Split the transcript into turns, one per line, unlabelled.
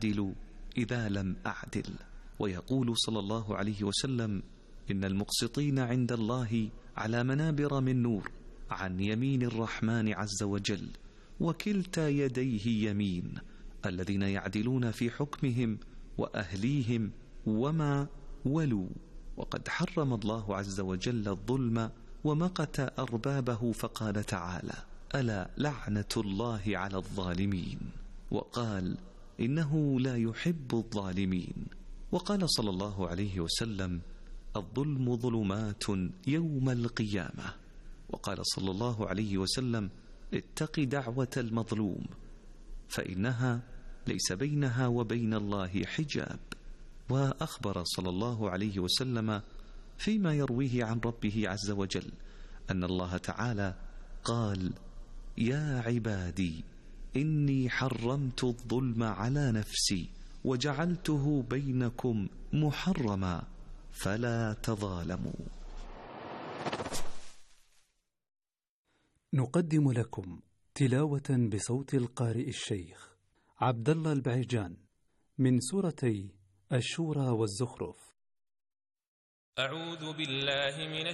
أعدل إذا لم أعدل. ويقول صلى الله عليه وسلم: إن المقسطين عند الله على منابر من نور عن يمين الرحمن عز وجل، وكلتا يديه يمين، الذين يعدلون في حكمهم وأهليهم وما ولوا. وقد حرم الله عز وجل الظلم ومقت أربابه، فقال تعالى: ألا لعنة الله على الظالمين. وقال: إنه لا يحب الظالمين. وقال صلى الله عليه وسلم: الظلم ظلمات يوم القيامة. وقال صلى الله عليه وسلم: اتق دعوة المظلوم فإنها ليس بينها وبين الله حجاب. وأخبر صلى الله عليه وسلم فيما يرويه عن ربه عز وجل أن الله تعالى قال: يا عبادي إني حرمت الظلم على نفسي وجعلته بينكم محرما فلا تظالموا.
نقدم لكم تلاوة بصوت القارئ الشيخ عبد الله البعيجان من سورتي الشورى والزخرف.
أعوذ بالله من